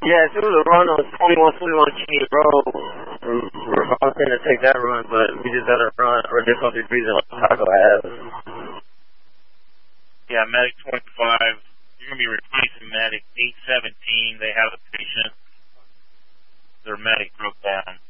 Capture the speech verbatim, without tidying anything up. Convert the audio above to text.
Yeah, if it was a run on twenty-one twenty-one King Road, I was going to take that run, but we just got a run, or difficulty breathing on Chicago Ave. Yeah, Medic twenty-five. You're going to be replacing Medic eight seventeen. They have a patient. Their medic broke down.